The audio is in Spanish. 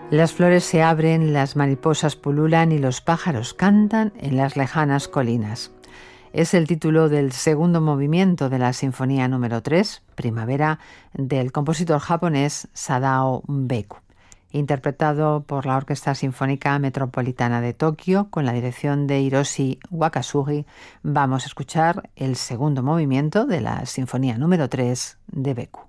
Las flores se abren, las mariposas pululan y los pájaros cantan en las lejanas colinas. Es el título del segundo movimiento de la Sinfonía número 3, Primavera, del compositor japonés Sadao Beku, interpretado por la Orquesta Sinfónica Metropolitana de Tokio con la dirección de Hiroshi Wakasugi. Vamos a escuchar el segundo movimiento de la Sinfonía número 3 de Beku.